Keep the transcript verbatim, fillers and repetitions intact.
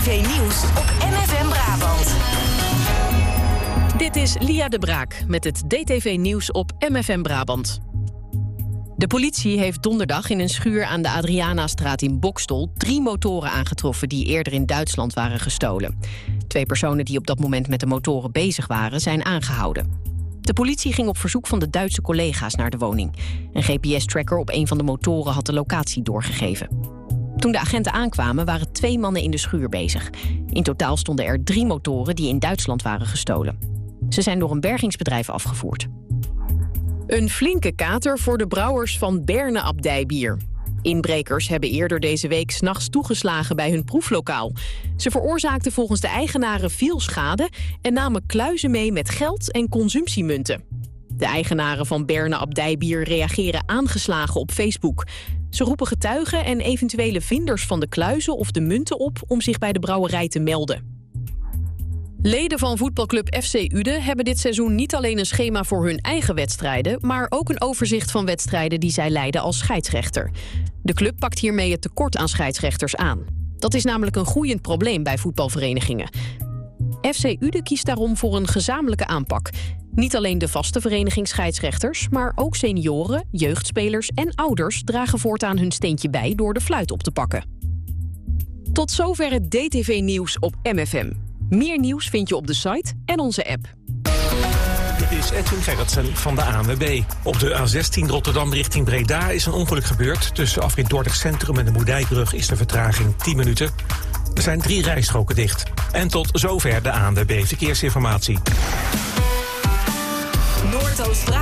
V Nieuws op M F M Brabant. Dit is Lia de Braak met het D T V Nieuws op M F M Brabant. De politie heeft donderdag in een schuur aan de Adrianastraat in Boxtel drie motoren aangetroffen die eerder in Duitsland waren gestolen. Twee personen die op dat moment met de motoren bezig waren, zijn aangehouden. De politie ging op verzoek van de Duitse collega's naar de woning. Een G P S-tracker op een van de motoren had de locatie doorgegeven. Toen de agenten aankwamen waren twee mannen in de schuur bezig. In totaal stonden er drie motoren die in Duitsland waren gestolen. Ze zijn door een bergingsbedrijf afgevoerd. Een flinke kater voor de brouwers van Berne Abdijbier. Inbrekers hebben eerder deze week 's nachts toegeslagen bij hun proeflokaal. Ze veroorzaakten volgens de eigenaren veel schade en namen kluizen mee met geld en consumptiemunten. De eigenaren van Berne Abdijbier reageren aangeslagen op Facebook. Ze roepen getuigen en eventuele vinders van de kluizen of de munten op om zich bij de brouwerij te melden. Leden van voetbalclub F C Uden hebben dit seizoen niet alleen een schema voor hun eigen wedstrijden, maar ook een overzicht van wedstrijden die zij leiden als scheidsrechter. De club pakt hiermee het tekort aan scheidsrechters aan. Dat is namelijk een groeiend probleem bij voetbalverenigingen. F C Uden kiest daarom voor een gezamenlijke aanpak. Niet alleen de vaste vereniging scheidsrechters, maar ook senioren, jeugdspelers en ouders dragen voortaan hun steentje bij door de fluit op te pakken. Tot zover het D T V-nieuws op M F M. Meer nieuws vind je op de site en onze app. Dit is Edwin Gerritsen van de A N W B. Op de A zestien Rotterdam richting Breda is een ongeluk gebeurd. Tussen afrit Dordrecht Centrum en de Moerdijkbrug is de vertraging tien minuten. Er zijn drie rijstroken dicht. En tot zover de A N W B Verkeersinformatie. Noordoost